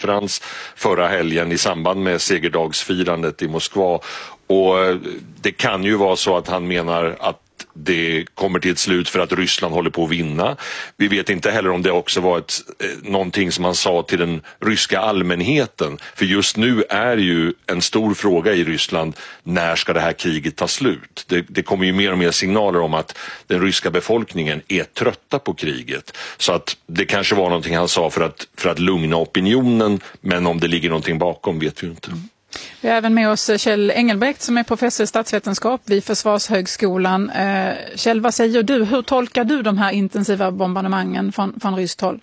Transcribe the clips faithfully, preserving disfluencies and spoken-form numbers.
presskonferens förra helgen i samband med segerdagsfirandet i Moskva. Och det kan ju vara så att han menar att det kommer till ett slut för att Ryssland håller på att vinna. Vi vet inte heller om det också var ett, eh, någonting som han sa till den ryska allmänheten. För just nu är ju en stor fråga i Ryssland, när ska det här kriget ta slut? Det, det kommer ju mer och mer signaler om att den ryska befolkningen är trötta på kriget. Så att det kanske var någonting han sa för att, för att lugna opinionen, men om det ligger någonting bakom vet vi inte. Vi har även med oss Kjell Engelbrekt som är professor i statsvetenskap vid Försvarshögskolan. Eh, Kjell, vad säger du? Hur tolkar du de här intensiva bombardemangen från, från ryskt håll?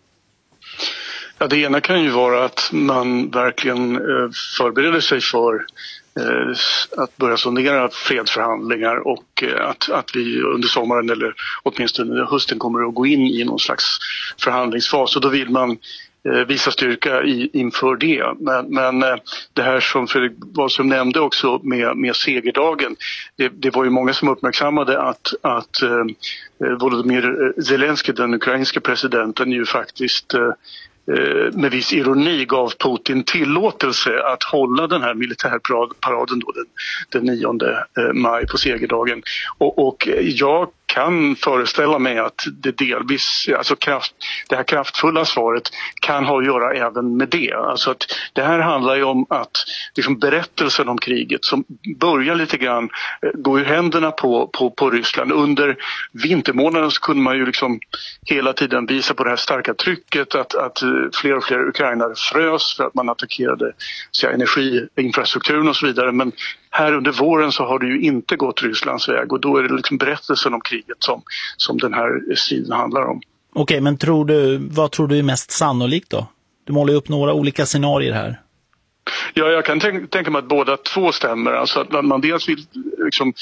Ja, det ena kan ju vara att man verkligen eh, förbereder sig för eh, att börja sondera fredsförhandlingar och eh, att, att vi under sommaren eller åtminstone under hösten kommer att gå in i någon slags förhandlingsfas, och då vill man visa styrka i, inför det. Men, men det här som Fredrik Wahlström nämnde också med, med segerdagen, det, det var ju många som uppmärksammade att, att eh, Volodymyr Zelensky, den ukrainska presidenten, ju faktiskt eh, med viss ironi gav Putin tillåtelse att hålla den här militärparaden då den, den nionde maj på segerdagen. Och, och jag kan föreställa mig att det delvis, alltså kraft, det här kraftfulla svaret kan ha att göra även med det. Alltså att det här handlar ju om att liksom berättelsen om kriget som börjar lite grann gå ur händerna på, på, på Ryssland. Under vintermånaden så kunde man ju liksom hela tiden visa på det här starka trycket att, att fler och fler ukrainare frös för att man attackerade så här, energiinfrastrukturen och så vidare. Men här under våren så har det ju inte gått Rysslands väg, och då är det liksom berättelsen om kriget som, som den här striden handlar om. Okej, men tror du, vad tror du är mest sannolikt då? Du målar upp några olika scenarier här. Ja, jag kan tänka, tänka mig att båda två stämmer. Alltså att man dels vill liksom,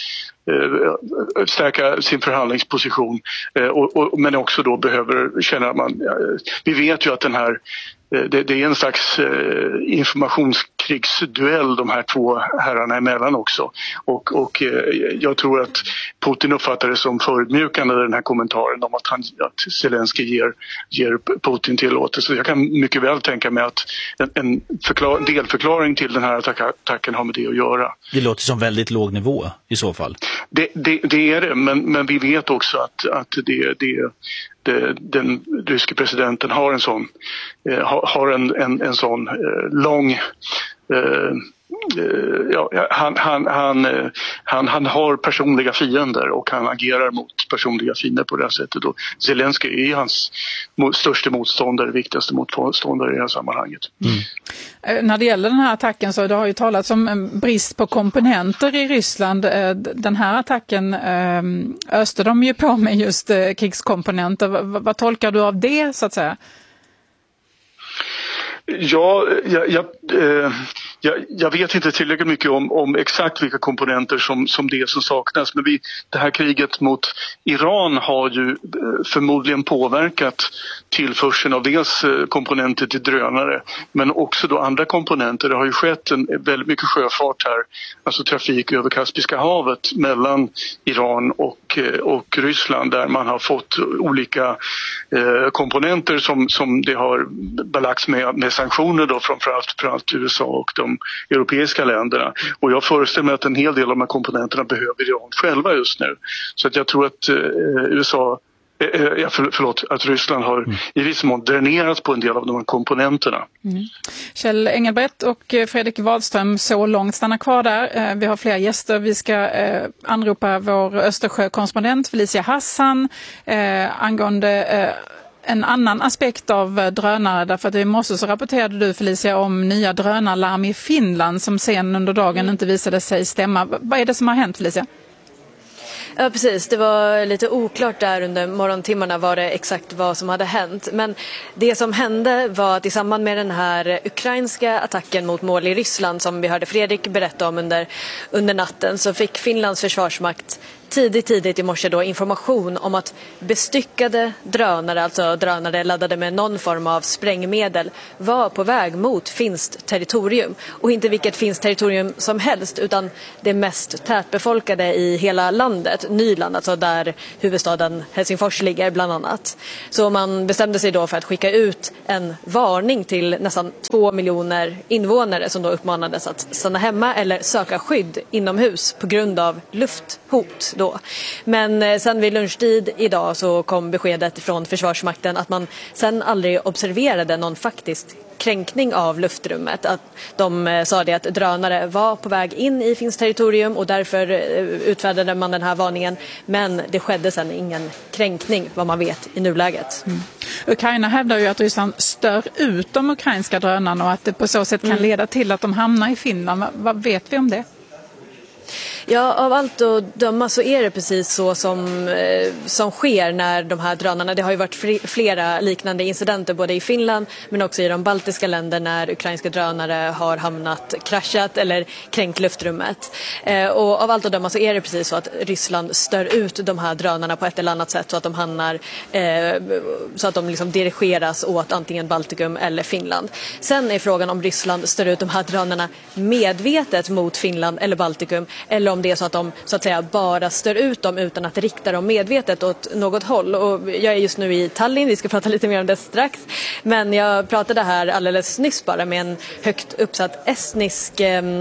eh, stärka sin förhandlingsposition eh, och, och, men också då behöver känna att man... Eh, vi vet ju att den här Det, det är en slags eh, informationskrigsduell de här två herrarna emellan också. Och, och eh, jag tror att Putin uppfattar det som förutmjukande, den här kommentaren om att, han, att Zelensky ger, ger Putin tillåtelse. Jag kan mycket väl tänka mig att en, en förklar, delförklaring till den här attack, attacken har med det att göra. Det låter som väldigt låg nivå i så fall. Det, det, det är det, men, men vi vet också att, att det, det Det, den ryske presidenten har en sån eh, har en, en, en sån eh, lång eh, ja, han, han, han, han, han har personliga fiender och han agerar mot personliga fiender på det här sättet. Och Zelensky är hans största motståndare, viktigaste motståndare i det här sammanhanget. Mm. När det gäller den här attacken så det har ju talats om en brist på komponenter i Ryssland. Den här attacken öste de ju på med just krigskomponenter. Vad, vad tolkar du av det så att säga? Ja, jag, jag, eh, jag, jag vet inte tillräckligt mycket om, om exakt vilka komponenter som, som det som saknas. Men vi, det här kriget mot Iran har ju förmodligen påverkat tillförseln av dels komponenter till drönare, men också då andra komponenter. Det har ju skett en, väldigt mycket sjöfart här, alltså trafik över Kaspiska havet mellan Iran och, och Ryssland, där man har fått olika eh, komponenter som, som det har belagts med, med sanktioner då från framförallt U S A och de europeiska länderna. Och jag föreställer mig att en hel del av de här komponenterna behöver Iran själva just nu. Så att jag tror att eh, U S A eh, för, förlåt, att Ryssland har mm. i viss mån dränerats på en del av de här komponenterna. Mm. Kjell Engelbrekt och Fredrik Wahlström, så långt stanna kvar där. Vi har fler gäster. Vi ska eh, anropa vår Östersjökorrespondent Felicia Hassan eh, angående eh, en annan aspekt av drönare, därför att i morse så rapporterade du, Felicia, om nya drönarlarm i Finland som sen under dagen inte visade sig stämma. Vad är det som har hänt, Felicia? Ja, precis. Det var lite oklart där under morgontimmarna var det exakt vad som hade hänt. Men det som hände var att i samband med den här ukrainska attacken mot mål i Ryssland som vi hörde Fredrik berätta om under, under natten, så fick Finlands försvarsmakt tidigt, tidigt i morse då information om att bestyckade drönare, alltså drönare laddade med någon form av sprängmedel, var på väg mot finskt territorium. Och inte vilket finskt territorium som helst, utan det mest tätbefolkade i hela landet, Nyland, alltså där huvudstaden Helsingfors ligger bland annat. Så man bestämde sig då för att skicka ut en varning till nästan två miljoner invånare som då uppmanades att stanna hemma eller söka skydd inomhus på grund av lufthot då. Men sen vid lunchtid idag så kom beskedet från Försvarsmakten att man sen aldrig observerade någon faktisk kränkning av luftrummet. Att de sa det att drönare var på väg in i finskt territorium och därför utfärdade man den här varningen. Men det skedde sen ingen kränkning, vad man vet i nuläget. Mm. Ukraina hävdar ju att Ryssland stör ut de ukrainska drönarna och att det på så sätt kan mm. leda till att de hamnar i Finland. Vad vet vi om det? Ja, av allt att döma så är det precis så som, eh, som sker när de här drönarna, det har ju varit fri, flera liknande incidenter både i Finland men också i de baltiska länderna när ukrainska drönare har hamnat, kraschat eller kränkt luftrummet. Eh, och av allt att döma så är det precis så att Ryssland stör ut de här drönarna på ett eller annat sätt så att de hamnar, eh, så att de liksom dirigeras åt antingen Baltikum eller Finland. Sen är frågan om Ryssland stör ut de här drönarna medvetet mot Finland eller Baltikum eller om det är så att de så att säga bara stör ut dem utan att rikta dem medvetet åt något håll. Och jag är just nu i Tallinn, vi ska prata lite mer om det strax. Men jag pratade här alldeles nyss bara med en högt uppsatt estnisk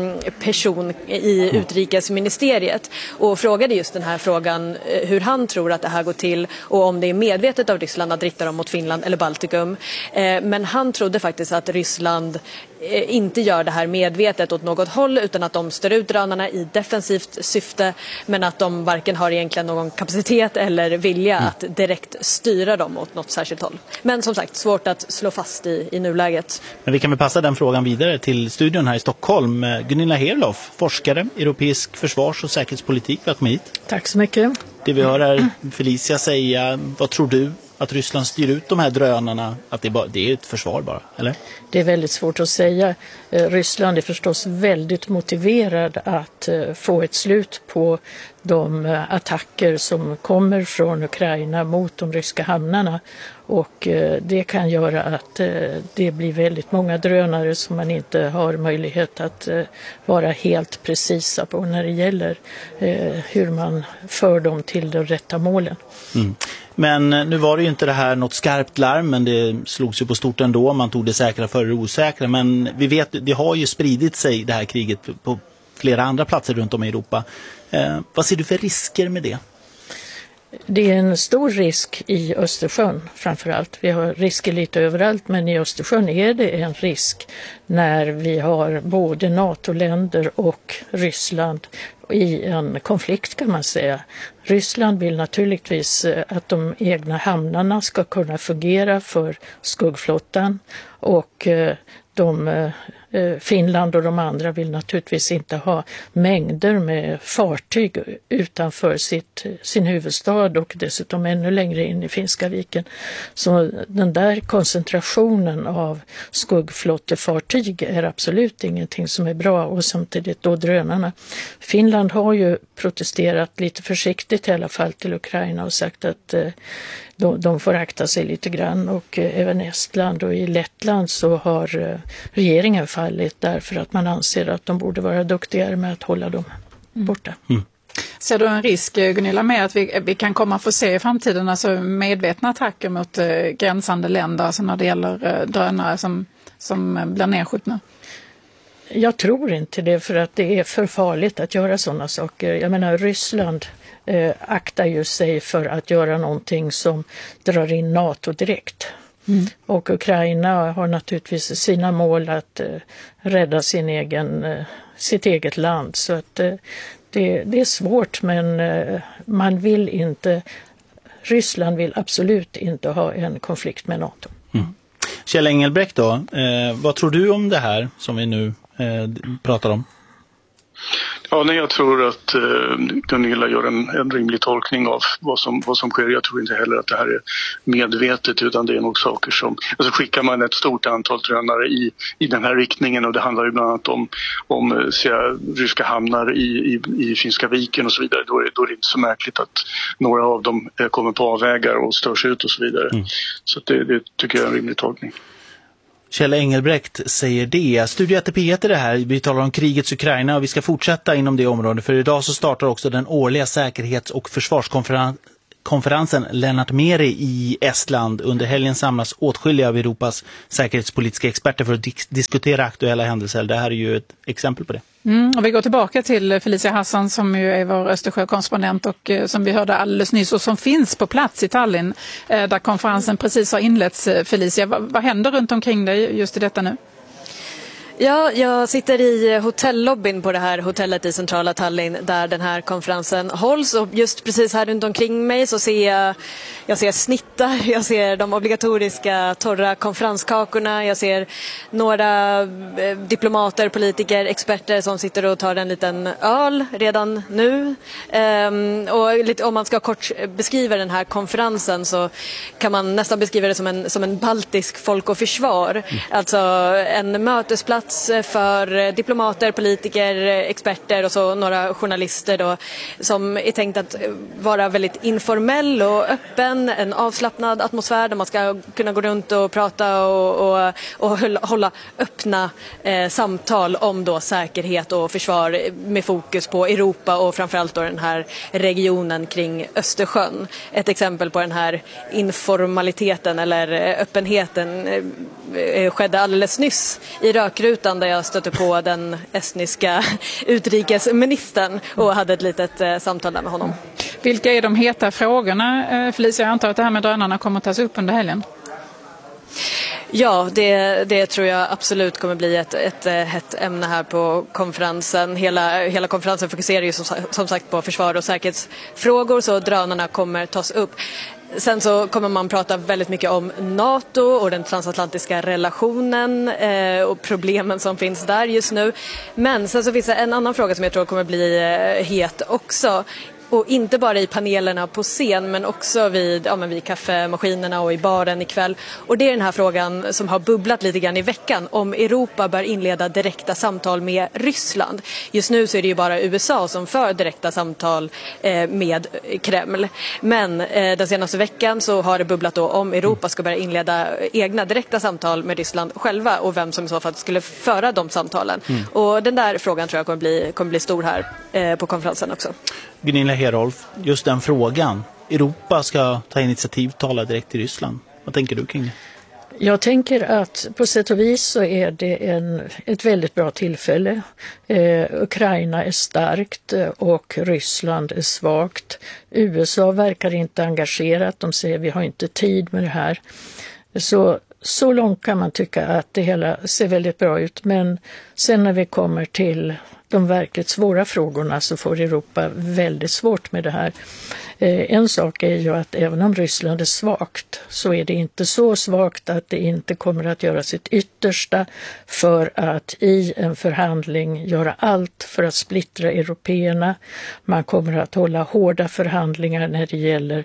person i utrikesministeriet och frågade just den här frågan hur han tror att det här går till och om det är medvetet av Ryssland att rikta dem mot Finland eller Baltikum. Men han trodde faktiskt att Ryssland inte gör det här medvetet åt något håll utan att de stör ut drönarna i defensivt syfte men att de varken har egentligen någon kapacitet eller vilja mm. att direkt styra dem åt något särskilt håll. Men som sagt, svårt att slå fast i, i nuläget. Men vi kan väl passa den frågan vidare till studion här i Stockholm. Gunilla Herlof, forskare, europeisk försvars- och säkerhetspolitik. Välkommen hit. Tack så mycket. Det vi hör här Felicia säga, vad tror du? Att Ryssland styr ut de här drönarna, att det, bara, det är ett försvar bara, eller? Det är väldigt svårt att säga. Eh, Ryssland är förstås väldigt motiverad att eh, få ett slut på de eh, attacker som kommer från Ukraina mot de ryska hamnarna. Och eh, det kan göra att eh, det blir väldigt många drönare som man inte har möjlighet att eh, vara helt precisa på när det gäller eh, hur man för dem till de rätta målen. Mm. Men nu var det ju inte det här något skarpt larm, men det slogs ju på stort ändå. Man tog det säkra för det osäkra. Men vi vet, det har ju spridit sig det här kriget på flera andra platser runt om i Europa. Eh, vad ser du för risker med det? Det är en stor risk i Östersjön framförallt. Vi har risker lite överallt, men i Östersjön är det en risk när vi har både NATO-länder och Ryssland i en konflikt kan man säga. Ryssland vill naturligtvis att de egna hamnarna ska kunna fungera för skuggflottan och de, Finland och de andra vill naturligtvis inte ha mängder med fartyg utanför sitt, sin huvudstad och dessutom ännu längre in i Finska viken. Så den där koncentrationen av skuggflottefartyg är absolut ingenting som är bra och samtidigt då drönarna. Finland har ju protesterat lite försiktigt i alla fall till Ukraina och sagt att de, de får akta sig lite grann och även Estland och i Lettland så har regeringen fallit därför att man anser att de borde vara duktigare med att hålla dem borta. Mm. Ser du en risk, Gunilla, med att vi, vi kan komma att få se i framtiden alltså medvetna attacker mot eh, gränsande länder alltså när det gäller eh, drönare som, som blir nedskjutna? Jag tror inte det för att det är för farligt att göra sådana saker. Jag menar Ryssland eh, aktar ju sig för att göra någonting som drar in NATO direkt. Mm. Och Ukraina har naturligtvis sina mål att eh, rädda sin egen, eh, sitt eget land. Så att eh, det, det är svårt men eh, man vill inte, Ryssland vill absolut inte ha en konflikt med NATO. Mm. Kjell Engelbrekt då, eh, vad tror du om det här som vi nu eh, pratar om? Ja, nej, jag tror att eh, Gunilla gör en, en rimlig tolkning av vad som, vad som sker. Jag tror inte heller att det här är medvetet, utan det är nog saker som... Alltså skickar man ett stort antal drönare i, i den här riktningen, och det handlar ju bland annat om, om så jag, ryska hamnar i, i, i Finska viken och så vidare, då är, då är det inte så märkligt att några av dem eh, kommer på avvägar och störs ut och så vidare. Mm. Så det, det tycker jag är en rimlig tolkning. Kjell Engelbrekt säger det. Studio ett P ett är det här. Vi talar om krigets Ukraina och vi ska fortsätta inom det området. För idag så startar också den årliga säkerhets- och försvarskonferensen Lennart Meri i Estland. Under helgen samlas åtskilliga av Europas säkerhetspolitiska experter för att dis- diskutera aktuella händelser. Det här är ju ett exempel på det. Mm, och vi går tillbaka till Felicia Hassan som ju är vår Östersjökorrespondent och eh, som vi hörde alldeles nyss och som finns på plats i Tallinn eh, där konferensen precis har inletts. Felicia, Va- vad händer runt omkring dig just i detta nu? Ja, jag sitter i hotellobbyn på det här hotellet i centrala Tallinn där den här konferensen hålls, och just precis här runt omkring mig så ser jag, jag ser snittar, jag ser de obligatoriska torra konferenskakorna, jag ser några eh, diplomater, politiker, experter som sitter och tar en liten öl redan nu. Ehm, och lite, om man ska kort beskriva den här konferensen så kan man nästan beskriva det som en, som en baltisk folk och försvar, mm. alltså en mötesplats för diplomater, politiker, experter och så några journalister då, som är tänkt att vara väldigt informell och öppen, en avslappnad atmosfär där man ska kunna gå runt och prata och, och, och hålla öppna eh, samtal om då säkerhet och försvar med fokus på Europa och framförallt då den här regionen kring Östersjön. Ett exempel på den här informaliteten eller öppenheten eh, skedde alldeles nyss i rökrutan där jag stötte på den estniska utrikesministern och hade ett litet eh, samtal där med honom. Vilka är de heta frågorna, eh, Felicia? Jag antar att det här med drönarna kommer att tas upp under helgen. Ja, det, det tror jag absolut kommer bli ett, ett, ett ämne här på konferensen. Hela, hela konferensen fokuserar ju som, som sagt på försvar och säkerhetsfrågor, så drönarna kommer tas upp. Sen så kommer man prata väldigt mycket om NATO och den transatlantiska relationen eh, och problemen som finns där just nu. Men sen så finns det en annan fråga som jag tror kommer bli eh, het också. Och inte bara i panelerna på scen men också vid, ja, men vid kaffemaskinerna och i baren ikväll. Och det är den här frågan som har bubblat lite grann i veckan om Europa bör inleda direkta samtal med Ryssland. Just nu så är det ju bara U S A som för direkta samtal eh, med Kreml. Men eh, den senaste veckan så har det bubblat då om Europa ska börja inleda egna direkta samtal med Ryssland själva och vem som i så fall skulle föra de samtalen. Mm. Och den där frågan tror jag kommer bli, kommer bli stor här eh, på konferensen också. Gunilla Herolf, just den frågan. Europa ska ta initiativ, tala direkt till Ryssland. Vad tänker du kring det? Jag tänker att på sätt och vis så är det en, ett väldigt bra tillfälle. Eh, Ukraina är starkt och Ryssland är svagt. U S A verkar inte engagerat. De säger vi har inte tid med det här. Så, så långt kan man tycka att det hela ser väldigt bra ut. Men sen när vi kommer till de verkligt svåra frågorna så får Europa väldigt svårt med det här. Eh, en sak är ju att även om Ryssland är svagt så är det inte så svagt att det inte kommer att göra sitt yttersta för att i en förhandling göra allt för att splittra européerna. Man kommer att hålla hårda förhandlingar när det gäller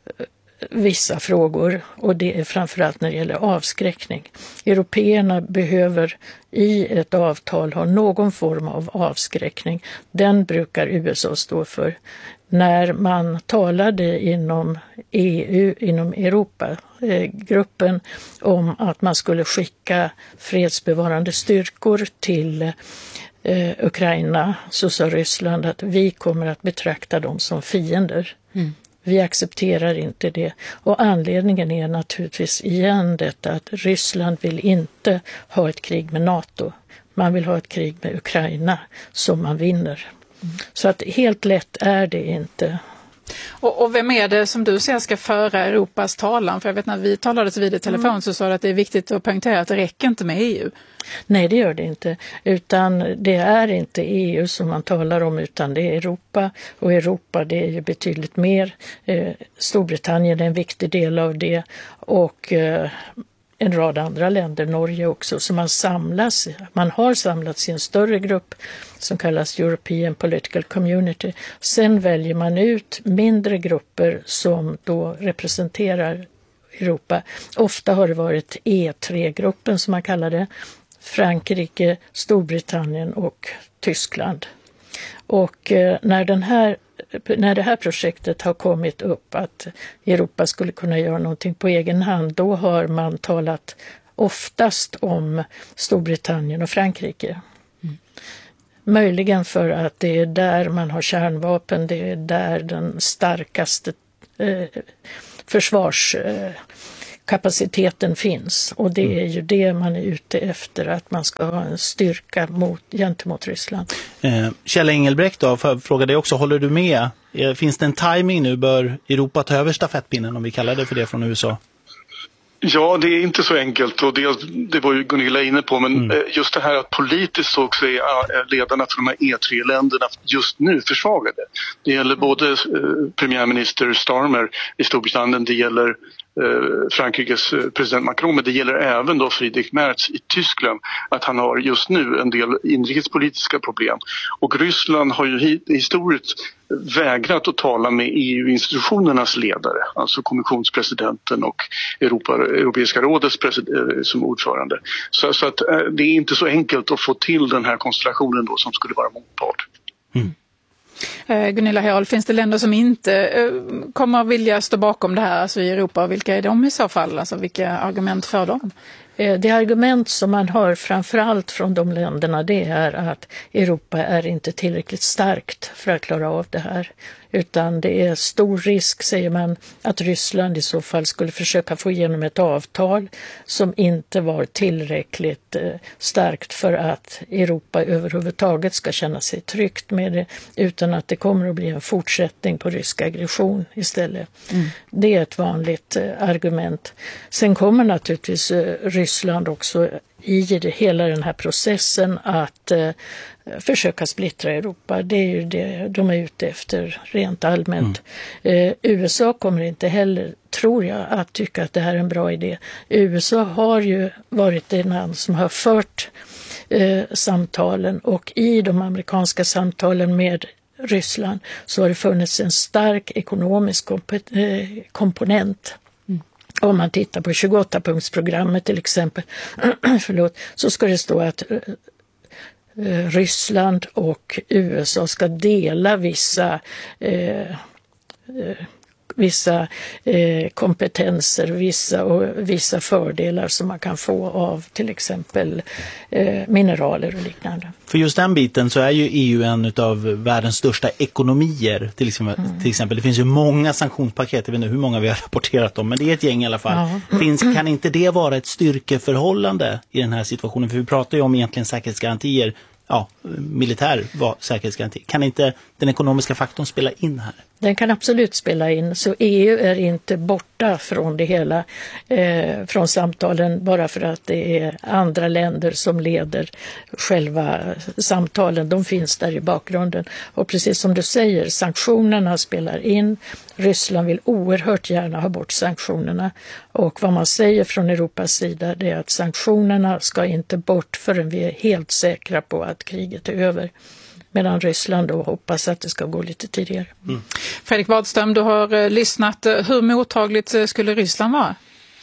vissa frågor, och det är framförallt när det gäller avskräckning. Européerna behöver i ett avtal ha någon form av avskräckning. Den brukar U S A stå för. När man talade inom E U, inom Europagruppen om att man skulle skicka fredsbevarande styrkor till eh, Ukraina, så sa Ryssland att vi kommer att betrakta dem som fiender. Mm. Vi accepterar inte det. Och anledningen är naturligtvis igen detta att Ryssland vill inte ha ett krig med NATO. Man vill ha ett krig med Ukraina som man vinner. Mm. Så att helt lätt är det inte. Och, och vem är det som du ser ska föra Europas talan? För jag vet när vi talade vid i telefon mm. så sa du att det är viktigt att poängtera att det räcker inte med E U. Nej, det gör det inte. Utan det är inte E U som man talar om, utan det är Europa. Och Europa, det är ju betydligt mer. Eh, Storbritannien är en viktig del av det. Och eh, en rad andra länder, Norge också, så man samlas, man har samlats i en större grupp som kallas European Political Community. Sen väljer man ut mindre grupper som då representerar Europa. Ofta har det varit E tre-gruppen som man kallar det, Frankrike, Storbritannien och Tyskland. Och eh, när, den här, när det här projektet har kommit upp att Europa skulle kunna göra någonting på egen hand, då har man talat oftast om Storbritannien och Frankrike. Mm. Möjligen för att det är där man har kärnvapen, det är där den starkaste eh, försvarskapaciteten finns. Och det är ju det man är ute efter, att man ska ha en styrka mot, gentemot Ryssland. Eh, Kjell Engelbrekt då, för att fråga dig också, håller du med? Eh, finns det en timing nu? Bör Europa ta över stafettpinnen, om vi kallar det för det, från U S A? Ja, det är inte så enkelt och det, det var ju Gunilla inne på, men mm. just det här att politiskt så också är ledarna för de här E tre-länderna just nu försvagade. Det gäller både premiärminister Starmer i Storbritannien, det gäller Frankrikes president Macron, men det gäller även då Friedrich Merz i Tyskland, att han har just nu en del inrikespolitiska problem. Och Ryssland har ju historiskt vägrat att tala med E U-institutionernas ledare, alltså kommissionspresidenten och Europa, Europeiska rådets president, som ordförande. Så, så att det är inte så enkelt att få till den här konstellationen då som skulle vara motpart. Mm. Gunilla Herold, finns det länder som inte kommer att vilja stå bakom det här, alltså i Europa? Vilka är de i så fall? Alltså vilka argument för dem? Det argument som man hör framförallt från de länderna, det är att Europa är inte tillräckligt starkt för att klara av det här. Utan det är stor risk, säger man, att Ryssland i så fall skulle försöka få igenom ett avtal som inte var tillräckligt eh, starkt för att Europa överhuvudtaget ska känna sig tryggt med det, utan att det kommer att bli en fortsättning på rysk aggression istället. Mm. Det är ett vanligt eh, argument. Sen kommer naturligtvis eh, Ryssland också i det, hela den här processen att eh, försöka splittra Europa. Det är ju det de är ute efter rent allmänt. Mm. Eh, U S A kommer inte heller, tror jag, att tycka att det här är en bra idé. U S A har ju varit det land som har fört eh, samtalen, och i de amerikanska samtalen med Ryssland så har det funnits en stark ekonomisk komp- eh, komponent. Om man tittar på tjugoåtta-punktsprogrammet till exempel, förlåt, så ska det stå att eh, Ryssland och U S A ska dela vissa, eh, eh, vissa eh, kompetenser, vissa, och vissa fördelar som man kan få av till exempel eh, mineraler och liknande. För just den biten så är ju E U en av världens största ekonomier. Till exempel, mm. till exempel. Det finns ju många sanktionspaket, jag vet inte hur många vi har rapporterat om, men det är ett gäng i alla fall. Ja. Finns, kan inte det vara ett styrkeförhållande i den här situationen? För vi pratar ju om egentligen säkerhetsgarantier, ja, militär säkerhetsgaranti. Kan inte den ekonomiska faktorn spela in här? Den kan absolut spela in, så E U är inte borta från det hela, eh, från samtalen, bara för att det är andra länder som leder själva samtalen. De finns där i bakgrunden. Och precis som du säger, sanktionerna spelar in. Ryssland vill oerhört gärna ha bort sanktionerna. Och vad man säger från Europas sida, det är att sanktionerna ska inte bort förrän vi är helt säkra på att kriget är över. Medan Ryssland då hoppas att det ska gå lite tidigare. Mm. Fredrik Wadström, du har eh, lyssnat. Hur mottagligt skulle Ryssland vara?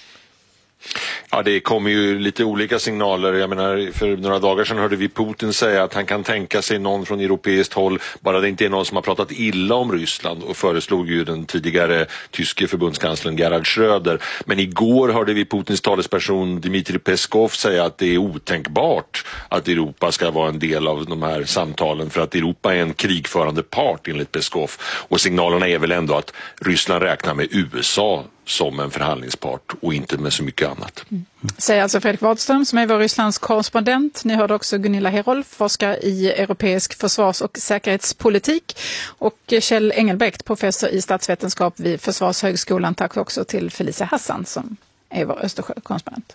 Ja, det kommer ju lite olika signaler. Jag menar, för några dagar sedan hörde vi Putin säga att han kan tänka sig någon från europeiskt håll, bara det inte är någon som har pratat illa om Ryssland, och föreslog ju den tidigare tyske förbundskanslern Gerhard Schröder. Men igår hörde vi Putins talesperson Dmitrij Peskov säga att det är otänkbart att Europa ska vara en del av de här samtalen, för att Europa är en krigförande part enligt Peskov. Och signalerna är väl ändå att Ryssland räknar med U S A som en förhandlingspart och inte med så mycket annat. Mm. Säger alltså Fredrik Wadström, som är vår Rysslands korrespondent. Ni hörde också Gunilla Herold, forskar i europeisk försvars- och säkerhetspolitik, och Kjell Engelbrekt, professor i statsvetenskap vid Försvarshögskolan. Tack också till Felicia Hassan, som är vår Östersjökorrespondent.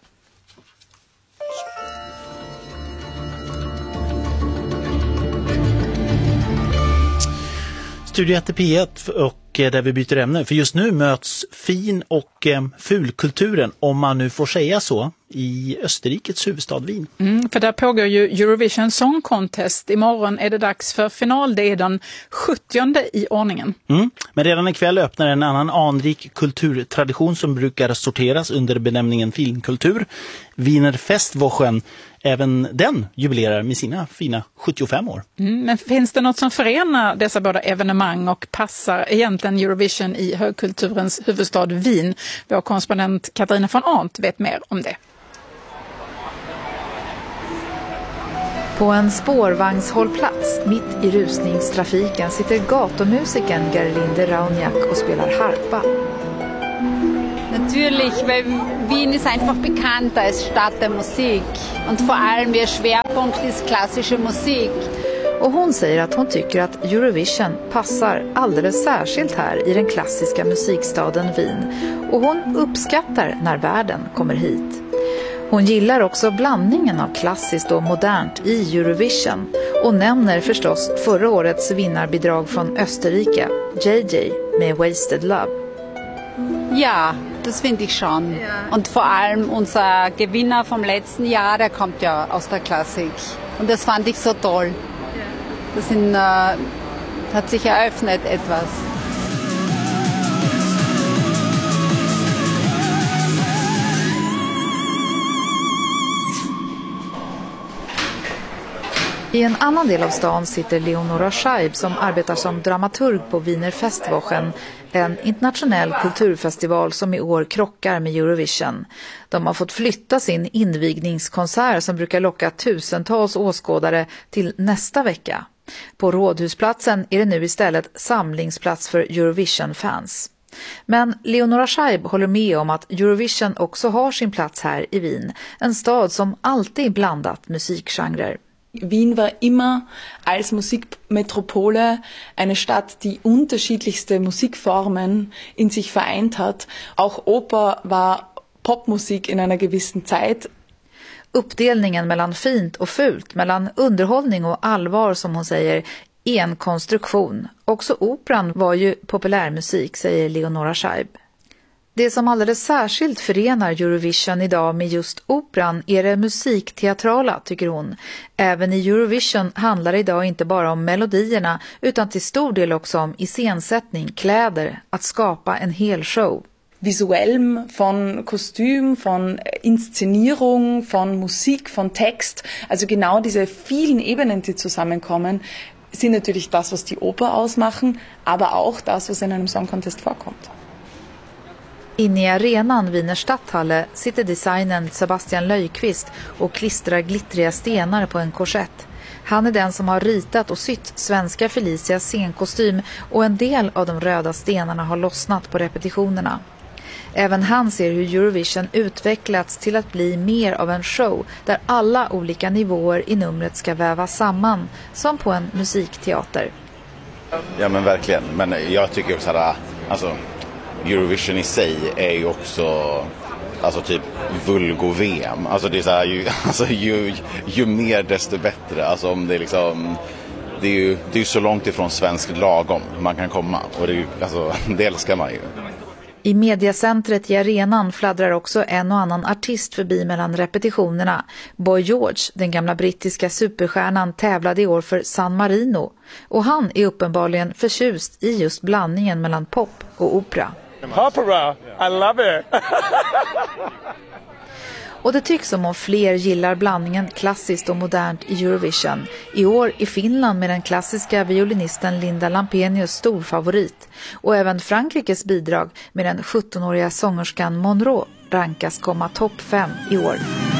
Studio ett P ett och och där vi byter ämne. För just nu möts fin- och eh, fulkulturen, om man nu får säga så, i Österrikes huvudstad Wien. Mm, för där pågår ju Eurovision Song Contest. Imorgon är det dags för final. Det är den sjuttionde i ordningen. Mm. Men redan ikväll öppnar en annan anrik kulturtradition som brukar sorteras under benämningen filmkultur. Wiener Festwochen, även den jubilerar med sina fina sjuttiofem år. Mm, men finns det något som förenar dessa båda evenemang och passar egentligen Eurovision i högkulturens huvudstad Wien? Vår korrespondent Katarina von Arndt vet mer om det. På en spårvagnshållplats mitt i rusningstrafiken sitter gatomusikern Gerlinde Rauniak och spelar harpa. Natürlich, weil Wien ist einfach bekannt als Stadt der Musik und vor allem ihr Schwerpunkt ist klassische Musik. Och hon säger att hon tycker att Eurovision passar alldeles särskilt här i den klassiska musikstaden Wien. Och hon uppskattar när världen kommer hit. Hon gillar också blandningen av klassiskt och modernt i Eurovision och nämner förstås förra årets vinnarbidrag från Österrike, J J med Wasted Love. Ja, das finde ich schon. Und vor allem unser Gewinner vom letzten Jahr, der kommt ja aus der Klassik. Und das fand ich so toll. Das in, äh, hat sich eröffnet etwas. I en annan del av stan sitter Leonora Scheib som arbetar som dramaturg på Wiener Festwochen, en internationell kulturfestival som i år krockar med Eurovision. De har fått flytta sin invigningskonsert som brukar locka tusentals åskådare till nästa vecka. På Rådhusplatsen är det nu istället samlingsplats för Eurovision-fans. Men Leonora Scheib håller med om att Eurovision också har sin plats här i Wien, en stad som alltid blandat musikgenrer. Wien war immer als Musikmetropole eine Stadt, die unterschiedlichste Musikformen in sich vereint hat. Auch Oper war Popmusik in einer gewissen Zeit. Uppdelningen mellan fint och fult, mellan underhållning och allvar som hon säger, är en konstruktion. Också operan var ju populärmusik, säger Leonora Scheib. Det som alldeles särskilt förenar Eurovision idag med just operan är det musikteatrala, tycker hon. Även i Eurovision handlar det idag inte bara om melodierna utan till stor del också om iscensättning, kläder, att skapa en hel show. Visuell, von Kostüm, von Inszenierung, von Musik, von Text. Also genau diese vielen Ebenen, die zusammenkommen, sind natürlich das, was die Oper ausmachen, aber auch das, was in einem Song Contest vorkommt. Inne i arenan Wiener Stadthalle sitter designern Sebastian Löjqvist och klistrar glittriga stenar på en korsett. Han är den som har ritat och sytt svenska Felicias scenkostym och en del av de röda stenarna har lossnat på repetitionerna. Även han ser hur Eurovision utvecklats till att bli mer av en show där alla olika nivåer i numret ska vävas samman, som på en musikteater. Ja men verkligen, men jag tycker också att alltså, Eurovision i sig är ju också alltså typ vulgo-V M. Alltså det är så här, ju, alltså, ju, ju mer desto bättre. Alltså om det är liksom det är ju det är så långt ifrån svensk lagom man kan komma och det är ju, alltså, det älskar man ju. I mediacentret i arenan fladdrar också en och annan artist förbi mellan repetitionerna. Boy George, den gamla brittiska superstjärnan, tävlade i år för San Marino. Och han är uppenbarligen förtjust i just blandningen mellan pop och opera. Opera, I love it! Och det tycks som om fler gillar blandningen klassiskt och modernt i Eurovision. I år är Finland med den klassiska violinisten Linda Lampenius stor favorit. Och även Frankrikes bidrag med den sjuttonåriga sångerskan Monroe rankas komma topp fem i år.